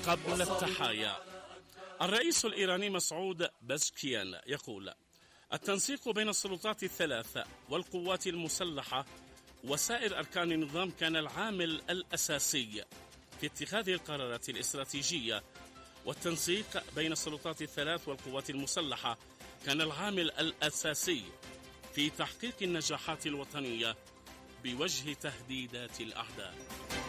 قبل التحايا. الرئيس الإيراني مسعود بزكيان يقول: التنسيق بين السلطات الثلاث والقوات المسلحة وسائر أركان النظام كان العامل الأساسي في اتخاذ القرارات الاستراتيجية، والتنسيق بين السلطات الثلاث والقوات المسلحة كان العامل الأساسي في تحقيق النجاحات الوطنية بوجه تهديدات الأعداء.